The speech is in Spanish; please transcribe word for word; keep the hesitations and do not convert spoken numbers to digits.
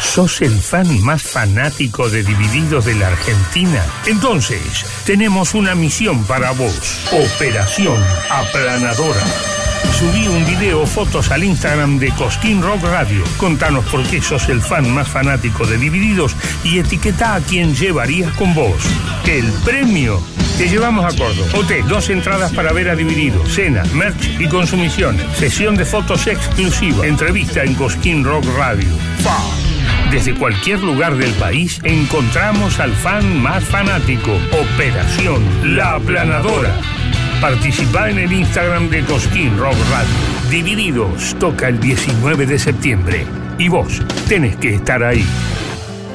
¿Sos el fan más fanático de Divididos de la Argentina? Entonces, tenemos una misión para vos. Operación Aplanadora. Subí un video o fotos al Instagram de Cosquín Rock Radio. Contanos por qué sos el fan más fanático de Divididos y etiquetá a quien llevarías con vos. El premio te llevamos a Córdoba. Hotel, dos entradas para ver a Divididos, cena, merch y consumiciones. Sesión de fotos exclusiva. Entrevista en Cosquín Rock Radio. ¡Fa! Desde cualquier lugar del país encontramos al fan más fanático. Operación La Aplanadora. Participá en el Instagram de Cosquín Rock Radio. Divididos toca el diecinueve de septiembre y vos tenés que estar ahí.